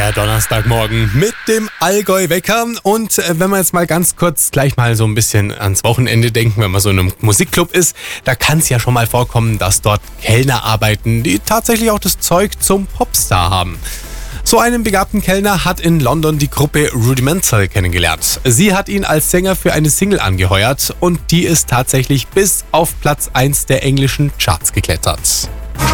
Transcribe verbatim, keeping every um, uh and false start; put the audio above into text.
Der Donnerstagmorgen mit dem Allgäu-Wecker. Und äh, wenn wir jetzt mal ganz kurz gleich mal so ein bisschen ans Wochenende denken, wenn man so in einem Musikclub ist, da kann es ja schon mal vorkommen, dass dort Kellner arbeiten, die tatsächlich auch das Zeug zum Popstar haben. So einen begabten Kellner hat in London die Gruppe Rudimental kennengelernt. Sie hat ihn als Sänger für eine Single angeheuert und die ist tatsächlich bis auf Platz eins der englischen Charts geklettert.